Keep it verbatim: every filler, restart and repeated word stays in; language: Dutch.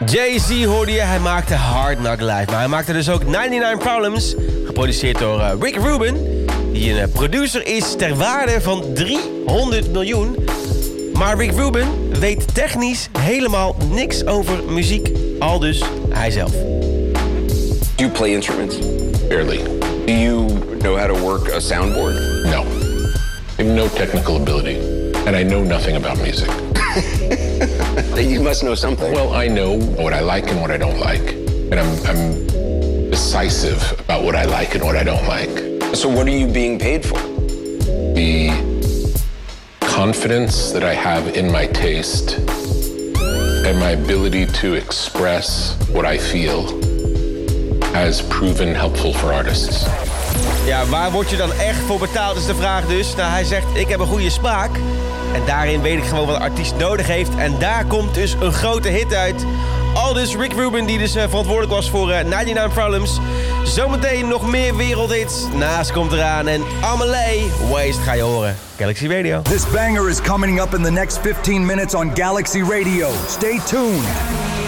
Jay-Z hoorde je, hij maakte Hard Knock Live. Maar hij maakte dus ook negenennegentig Problems, geproduceerd door uh, Rick Rubin, die een uh, producer is ter waarde van driehonderd miljoen. Maar Rick Rubin weet technisch helemaal niks over muziek, al dus hij zelf. Do you play instruments? Barely. Do you know how to work a soundboard? No. I have no technical ability, and I know nothing about music. You must know something. Well, I know what I like and what I don't like, and I'm, I'm decisive about what I like and what I don't like. So what are you being paid for? The confidence that I have in my taste and my ability to express what I feel has proven helpful for artists. Ja, waar word je dan echt voor betaald is de vraag dus. Nou, hij zegt, ik heb een goede smaak. En daarin weet ik gewoon wat een artiest nodig heeft. En daar komt dus een grote hit uit. Aldus Rick Rubin, die dus uh, verantwoordelijk was voor uh, negenennegentig Problems. Zometeen nog meer wereldhits. Naast komt eraan en Amelie, Waste ga je horen. Galaxy Radio. This banger is coming up in the next fifteen minutes on Galaxy Radio. Stay tuned.